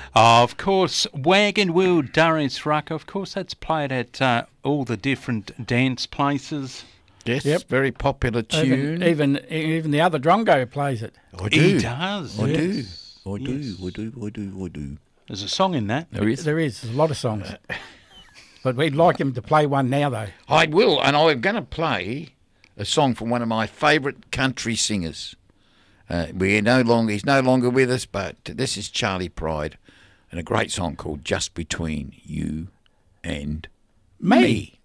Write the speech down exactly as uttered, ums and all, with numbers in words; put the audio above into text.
Oh, of course, Wagon Wheel Darius Rucker. Of course, that's played at uh, all the different dance places. Yes, Yep. very popular tune. Even, even even the other drongo plays it. I do. He does. I yes. do. I do. Yes. I do. I do. I do. There's a song in that. There is. There is. There's a lot of songs. But we'd like him to play one now, though. I will, and I'm going to play a song from one of my favourite country singers. Uh, we're no longer, he's no longer with us, but this is Charlie Pride, and a great song called "Just Between You and Me. Me."